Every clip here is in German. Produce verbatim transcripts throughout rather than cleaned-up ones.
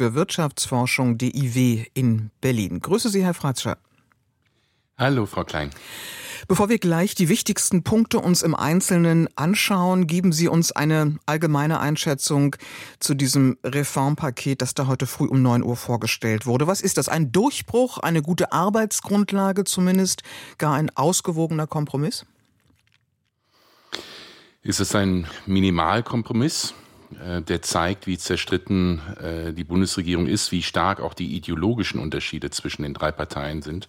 für Wirtschaftsforschung D I W in Berlin. Grüße Sie, Herr Fratscher. Hallo, Frau Klein. Bevor wir gleich die wichtigsten Punkte uns im Einzelnen anschauen, geben Sie uns eine allgemeine Einschätzung zu diesem Reformpaket, das da heute früh um neun Uhr vorgestellt wurde. Was ist das? Ein Durchbruch, eine gute Arbeitsgrundlage zumindest, gar ein ausgewogener Kompromiss? Ist es ein Minimalkompromiss, der zeigt, wie zerstritten die Bundesregierung ist, wie stark auch die ideologischen Unterschiede zwischen den drei Parteien sind?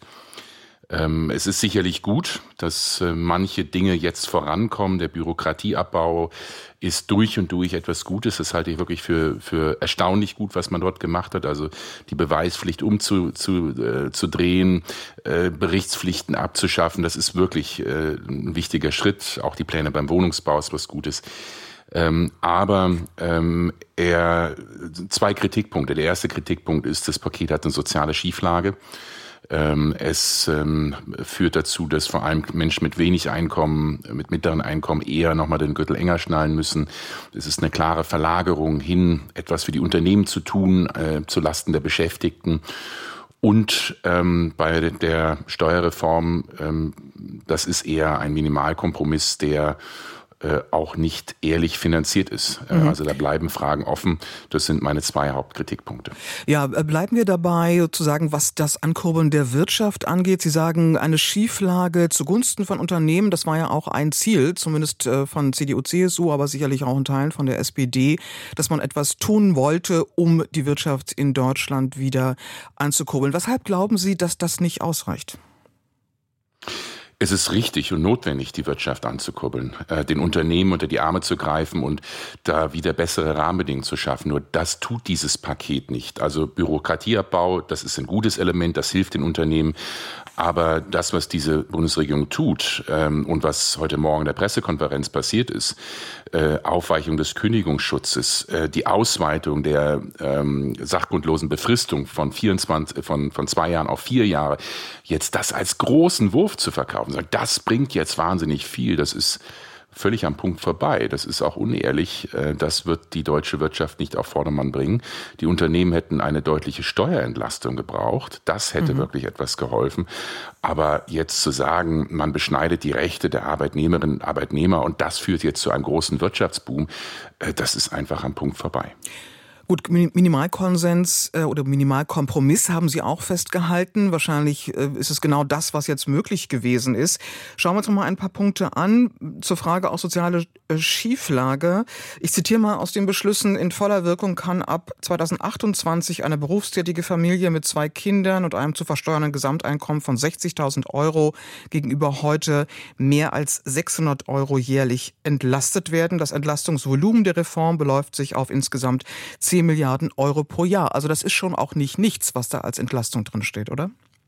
Es ist sicherlich gut, dass manche Dinge jetzt vorankommen. Der Bürokratieabbau ist durch und durch etwas Gutes. Das halte ich wirklich für, für erstaunlich gut, was man dort gemacht hat. Also die Beweispflicht umzudrehen, zu, äh, Berichtspflichten abzuschaffen, das ist wirklich äh, ein wichtiger Schritt. Auch die Pläne beim Wohnungsbau ist was Gutes. Ähm, aber ähm, er, zwei Kritikpunkte. Der erste Kritikpunkt ist, das Paket hat eine soziale Schieflage. Es ähm, führt dazu, dass vor allem Menschen mit wenig Einkommen, mit mittleren Einkommen eher nochmal den Gürtel enger schnallen müssen. Es ist eine klare Verlagerung hin, etwas für die Unternehmen zu tun, äh, zu Lasten der Beschäftigten. Und ähm, bei der Steuerreform, ähm, das ist eher ein Minimalkompromiss, der auch nicht ehrlich finanziert ist. Mhm. Also da bleiben Fragen offen. Das sind meine zwei Hauptkritikpunkte. Ja, bleiben wir dabei, sozusagen, was das Ankurbeln der Wirtschaft angeht. Sie sagen, eine Schieflage zugunsten von Unternehmen, das war ja auch ein Ziel, zumindest von C D U, C S U, aber sicherlich auch in Teilen von der S P D, dass man etwas tun wollte, um die Wirtschaft in Deutschland wieder anzukurbeln. Weshalb glauben Sie, dass das nicht ausreicht? Es ist richtig und notwendig, die Wirtschaft anzukurbeln, äh, den Unternehmen unter die Arme zu greifen und da wieder bessere Rahmenbedingungen zu schaffen. Nur das tut dieses Paket nicht. Also Bürokratieabbau, das ist ein gutes Element, das hilft den Unternehmen. Aber das, was diese Bundesregierung tut ähm, und was heute Morgen in der Pressekonferenz passiert ist, äh, Aufweichung des Kündigungsschutzes, äh, die Ausweitung der ähm, sachgrundlosen Befristung von vierundzwanzig, von, von zwei Jahren auf vier Jahre, jetzt das als großen Wurf zu verkaufen, sagen, das bringt jetzt wahnsinnig viel, das ist völlig am Punkt vorbei. Das ist auch unehrlich. Das wird die deutsche Wirtschaft nicht auf Vordermann bringen. Die Unternehmen hätten eine deutliche Steuerentlastung gebraucht. Das hätte mhm. wirklich etwas geholfen. Aber jetzt zu sagen, man beschneidet die Rechte der Arbeitnehmerinnen und Arbeitnehmer und das führt jetzt zu einem großen Wirtschaftsboom, das ist einfach am Punkt vorbei. Gut, Minimalkonsens äh, oder Minimalkompromiss haben Sie auch festgehalten. Wahrscheinlich äh, ist es genau das, was jetzt möglich gewesen ist. Schauen wir uns noch mal ein paar Punkte an zur Frage auch soziale äh, Schieflage. Ich zitiere mal aus den Beschlüssen: In voller Wirkung kann ab zweitausendachtundzwanzig eine berufstätige Familie mit zwei Kindern und einem zu versteuernden Gesamteinkommen von sechzigtausend Euro gegenüber heute mehr als sechshundert Euro jährlich entlastet werden. Das Entlastungsvolumen der Reform beläuft sich auf insgesamt zehn Milliarden Euro pro Jahr. Also das ist schon auch nicht nichts, was da als Entlastung drin steht, oder?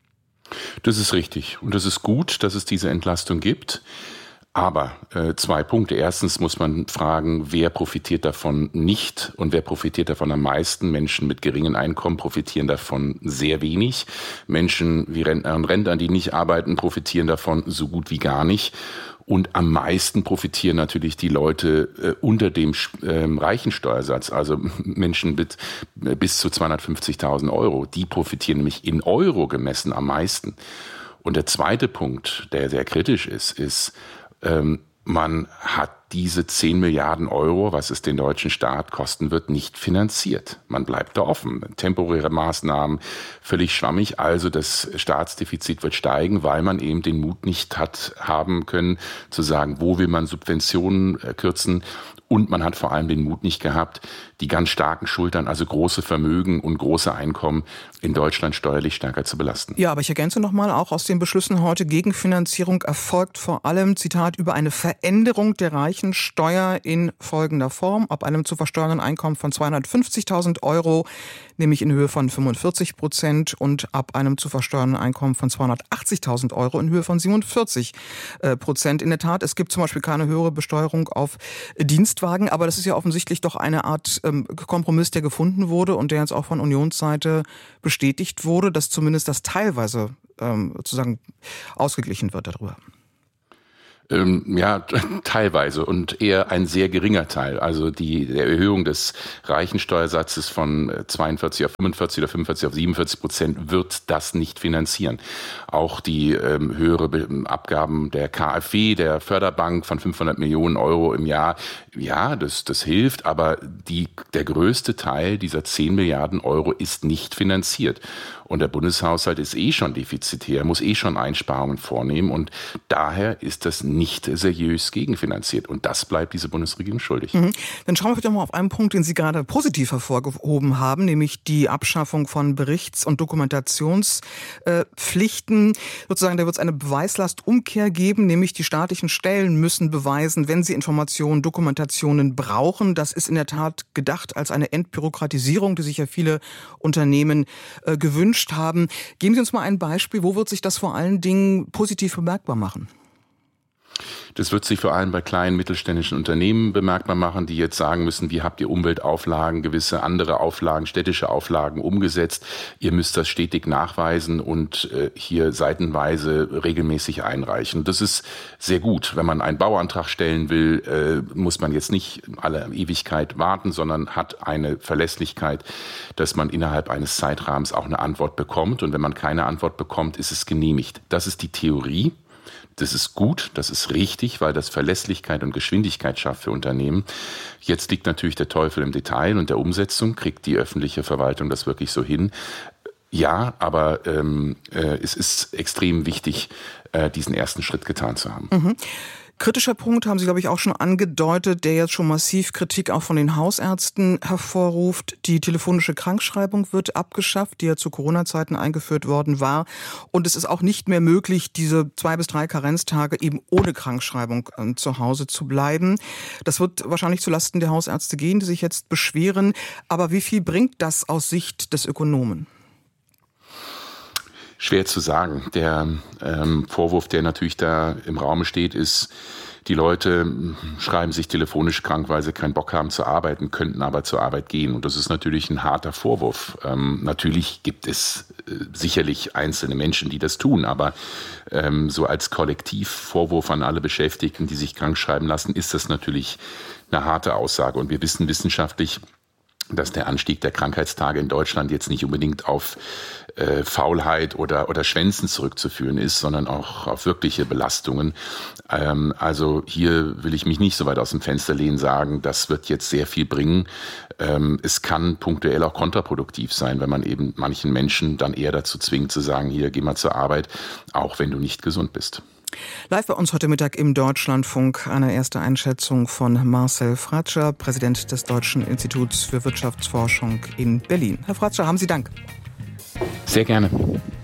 Das ist richtig. Und das ist gut, dass es diese Entlastung gibt. Aber äh, zwei Punkte. Erstens muss man fragen, wer profitiert davon nicht und wer profitiert davon am meisten? Menschen mit geringen Einkommen profitieren davon sehr wenig. Menschen wie Rentner und Rentner, die nicht arbeiten, profitieren davon so gut wie gar nicht. Und am meisten profitieren natürlich die Leute äh, unter dem äh, reichen Steuersatz, also Menschen mit äh, bis zu zweihundertfünfzigtausend Euro. Die profitieren nämlich in Euro gemessen am meisten. Und der zweite Punkt, der sehr kritisch ist, ist, ähm, man hat diese zehn Milliarden Euro, was es den deutschen Staat kosten wird, nicht finanziert. Man bleibt da offen. Temporäre Maßnahmen, völlig schwammig. Also das Staatsdefizit wird steigen, weil man eben den Mut nicht hat haben können, zu sagen, wo will man Subventionen kürzen. Und man hat vor allem den Mut nicht gehabt, die ganz starken Schultern, also große Vermögen und große Einkommen in Deutschland steuerlich stärker zu belasten. Ja, aber ich ergänze nochmal auch aus den Beschlüssen heute: Gegenfinanzierung erfolgt vor allem, Zitat, über eine Veränderung der Reichensteuer in folgender Form. Ab einem zu versteuernden Einkommen von zweihundertfünfzigtausend Euro, nämlich in Höhe von fünfundvierzig Prozent, und ab einem zu versteuernden Einkommen von zweihundertachtzigtausend Euro in Höhe von siebenundvierzig Prozent. In der Tat, es gibt zum Beispiel keine höhere Besteuerung auf Dienstwagen, aber das ist ja offensichtlich doch eine Art ähm, Kompromiss, der gefunden wurde und der jetzt auch von Unionsseite bestätigt wurde, dass zumindest das teilweise ähm, sozusagen ausgeglichen wird darüber. Ähm, ja, teilweise und eher ein sehr geringer Teil. Also die, die Erhöhung des Reichensteuersatzes von zweiundvierzig auf fünfundvierzig oder fünfundvierzig auf siebenundvierzig Prozent wird das nicht finanzieren. Auch die ähm, höhere Abgaben der K f W, der Förderbank von fünfhundert Millionen Euro im Jahr, ja, das, das hilft, aber die, der größte Teil dieser zehn Milliarden Euro ist nicht finanziert. Und der Bundeshaushalt ist eh schon defizitär, muss eh schon Einsparungen vornehmen und daher ist das nicht seriös gegenfinanziert. Und das bleibt diese Bundesregierung schuldig. Mhm. Dann schauen wir vielleicht mal auf einen Punkt, den Sie gerade positiv hervorgehoben haben, nämlich die Abschaffung von Berichts- und Dokumentationspflichten. Sozusagen, da wird es eine Beweislastumkehr geben, nämlich die staatlichen Stellen müssen beweisen, wenn sie Informationen, Dokumentationen brauchen. Das ist in der Tat gedacht als eine Entbürokratisierung, die sich ja viele Unternehmen äh, gewünscht haben. Geben Sie uns mal ein Beispiel, wo wird sich das vor allen Dingen positiv bemerkbar machen? Das wird sich vor allem bei kleinen mittelständischen Unternehmen bemerkbar machen, die jetzt sagen müssen, wie habt ihr Umweltauflagen, gewisse andere Auflagen, städtische Auflagen umgesetzt. Ihr müsst das stetig nachweisen und äh, hier seitenweise regelmäßig einreichen. Das ist sehr gut. Wenn man einen Bauantrag stellen will, äh, muss man jetzt nicht alle Ewigkeit warten, sondern hat eine Verlässlichkeit, dass man innerhalb eines Zeitrahmens auch eine Antwort bekommt. Und wenn man keine Antwort bekommt, ist es genehmigt. Das ist die Theorie. Das ist gut, das ist richtig, weil das Verlässlichkeit und Geschwindigkeit schafft für Unternehmen. Jetzt liegt natürlich der Teufel im Detail und der Umsetzung. Kriegt die öffentliche Verwaltung das wirklich so hin? Ja, aber ähm, äh, es ist extrem wichtig, äh, diesen ersten Schritt getan zu haben. Mhm. Kritischer Punkt haben Sie, glaube ich, auch schon angedeutet, der jetzt schon massiv Kritik auch von den Hausärzten hervorruft. Die telefonische Krankschreibung wird abgeschafft, die ja zu Corona-Zeiten eingeführt worden war. Und es ist auch nicht mehr möglich, diese zwei bis drei Karenztage eben ohne Krankschreibung äh, zu Hause zu bleiben. Das wird wahrscheinlich zulasten der Hausärzte gehen, die sich jetzt beschweren. Aber wie viel bringt das aus Sicht des Ökonomen? Schwer zu sagen. Der ähm, Vorwurf, der natürlich da im Raum steht, ist, die Leute schreiben sich telefonisch krank, weil sie keinen Bock haben zu arbeiten, könnten aber zur Arbeit gehen. Und das ist natürlich ein harter Vorwurf. Ähm, natürlich gibt es äh, sicherlich einzelne Menschen, die das tun, aber ähm, so als Kollektivvorwurf an alle Beschäftigten, die sich krank schreiben lassen, ist das natürlich eine harte Aussage. Und wir wissen wissenschaftlich, dass der Anstieg der Krankheitstage in Deutschland jetzt nicht unbedingt auf äh, Faulheit oder oder Schwänzen zurückzuführen ist, sondern auch auf wirkliche Belastungen. Ähm, also hier will ich mich nicht so weit aus dem Fenster lehnen, sagen, das wird jetzt sehr viel bringen. Ähm, es kann punktuell auch kontraproduktiv sein, wenn man eben manchen Menschen dann eher dazu zwingt zu sagen, hier, geh mal zur Arbeit, auch wenn du nicht gesund bist. Live bei uns heute Mittag im Deutschlandfunk eine erste Einschätzung von Marcel Fratscher, Präsident des Deutschen Instituts für Wirtschaftsforschung in Berlin. Herr Fratscher, haben Sie Dank. Sehr gerne.